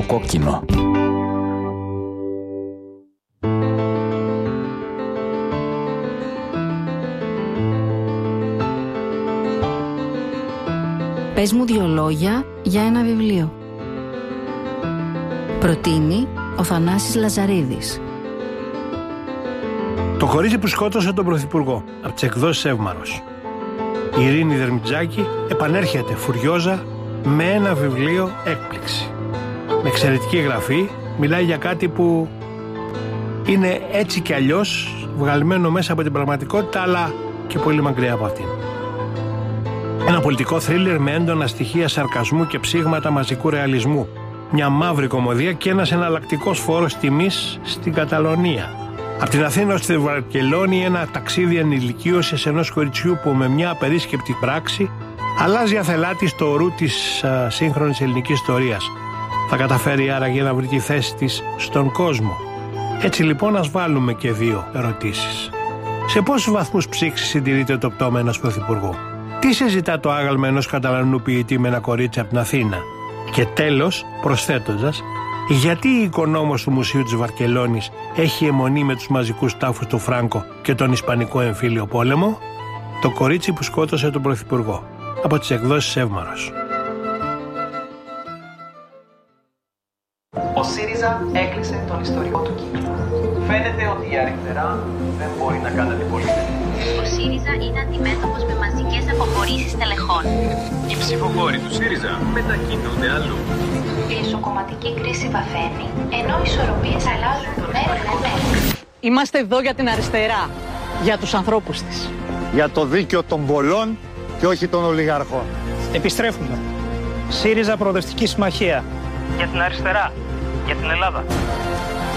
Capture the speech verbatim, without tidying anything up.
κόκκινο. Πες μου δύο λόγια για ένα βιβλίο. Προτείνει ο Θανάσης Λαζαρίδης. Το κορίτσι που σκότωσε τον Πρωθυπουργό, από τις εκδόσεις Εύμαρος. Η Ειρήνη Δερμιτζάκη επανέρχεται φουριόζα με ένα βιβλίο έκπληξη. Με εξαιρετική γραφή, μιλάει για κάτι που είναι έτσι κι αλλιώς βγαλμένο μέσα από την πραγματικότητα, αλλά και πολύ μακριά από αυτήν. Ένα πολιτικό θρίλερ με έντονα στοιχεία σαρκασμού και ψήγματα μαζικού ρεαλισμού. Μια μαύρη κωμωδία και ένας εναλλακτικός φόρος τιμής στην Καταλωνία. Από την Αθήνα στη Βαρκελόνη, ένα ταξίδι ενηλικίωσης ενός κοριτσιού που με μια απερίσκεπτη πράξη αλλάζει αθελάτη στο ορού της α, σύγχρονης ελληνικής ιστορίας. Θα καταφέρει άραγε να βρει τη θέση της στον κόσμο. Έτσι λοιπόν ας βάλουμε και δύο ερωτήσεις. Σε πόσους βαθμούς ψήξης συντηρείται το πτώμα ενός πρωθυπουργού? Τι συζητά το άγαλμα ενός Καταλανού ποιητή με ένα κορίτσι από την Αθήνα? Και τέλος, προσθέτοντας, γιατί η οικονόμος του Μουσείου της Βαρκελόνης έχει αιμονή με τους μαζικούς τάφους του Φράνκο και τον Ισπανικό εμφύλιο πόλεμο? Το κορίτσι που σκότωσε τον Πρωθυπουργό, από τις εκδόσεις Εύμαρος. Ο ΣΥΡΙΖΑ έκλεισε τον ιστορικό του κύκλο. Φαίνεται ότι η αριστερά δεν μπορεί να κάνει αντιπολίτευση. Ο ΣΥΡΙΖΑ είναι αντιμέτωπος με μαζικές αποχωρήσεις τελεχών. Οι ψηφοφόροι του ΣΥΡΙΖΑ μετακινούνται αλλού. Η εσωκομματική κρίση βαθαίνει, ενώ οι ισορροπίες αλλάζουν μέρα με μέρα. Είμαστε εδώ για την αριστερά, για τους ανθρώπους της. Για το δίκαιο των πολλών και όχι των ολιγαρχών. Επιστρέφουμε. ΣΥΡΙΖΑ Προοδευτική Συμμαχία. Για την αριστερά, για την Ελλάδα.